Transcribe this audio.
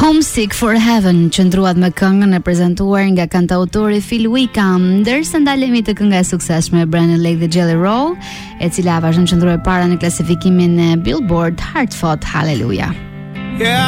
Homesick for Heaven qëndruat me këngën e prezantuar nga kantautori Phil Wickham, ndërsa ndalemi të kënga e suksesshme Brandon Lake dhe Jelly Roll, e cila vazhdon qëndroi para në klasifikimin e Billboard Hard Fought Hallelujah.